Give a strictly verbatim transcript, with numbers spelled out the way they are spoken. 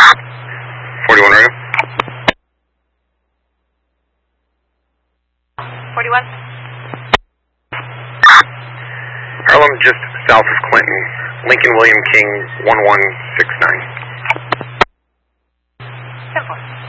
forty-one radio. forty-one. Harlem, just south of Clinton. Lincoln William King, one one six nine. ten four.